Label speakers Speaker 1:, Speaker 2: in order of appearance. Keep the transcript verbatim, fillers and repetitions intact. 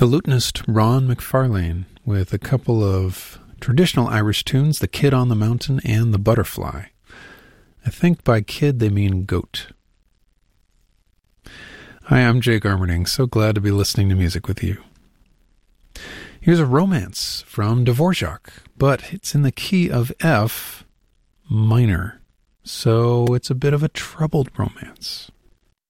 Speaker 1: The lutenist Ron McFarlane with a couple of traditional Irish tunes, The Kid on the Mountain and The Butterfly. I think by kid they mean goat. Hi, I'm Jay Garmerding. So glad to be listening to music with you. Here's a romance from Dvorak, but it's in the key of F minor, so it's a bit of a troubled romance.